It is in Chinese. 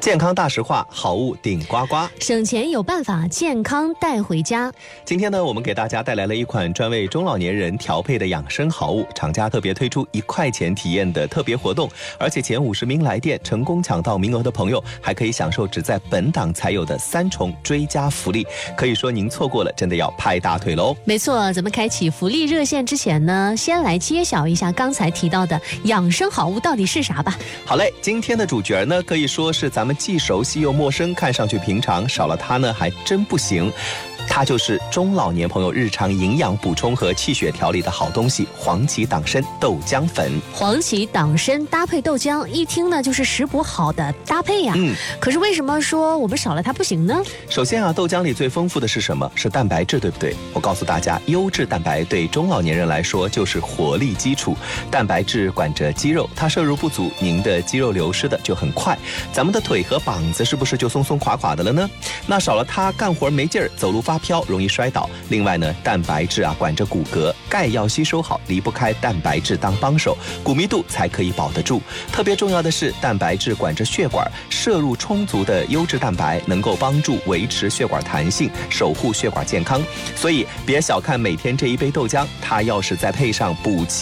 健康大实话，好物顶呱呱， 省钱有办法，健康带回家。 今天呢，我们给大家带来了一款专为中老年人调配的养生好物，厂家特别推出1块钱体验的特别活动，而且前50名来电成功抢到名额的朋友，还可以享受只在本档才有的3重追加福利。可以说您错过了，真的要拍大腿喽！ 没错，咱们开启福利热线之前呢，先来揭晓一下刚才提到的养生好物到底是啥吧。 好嘞，今天的主角呢，可以说是咱们既熟悉又陌生，看上去平常，少了它呢还真不行。它就是中老年朋友日常营养补充和气血调理的好东西——黄芪党参豆浆粉。 黄芪党参搭配豆浆，一听呢就是食补好的搭配呀。可是为什么说我们少了它不行呢？ 首先啊，豆浆里最丰富的是什么？是蛋白质，对不对？我告诉大家，优质蛋白对中老年人来说就是活力基础。蛋白质管着肌肉，它摄入不足，您的肌肉流失的就很快，咱们的腿和膀子是不是就松松垮垮的了呢？那少了它，干活没劲儿，走路发飘，容易摔倒。另外呢，蛋白质啊管着骨骼，钙要吸收好，离不开蛋白质当帮手，骨密度才可以保得住。特别重要的是，蛋白质管着血管，摄入充足的优质蛋白能够帮助维持血管弹性，守护血管健康。所以别小看每天这一杯豆浆，它要是再配上补气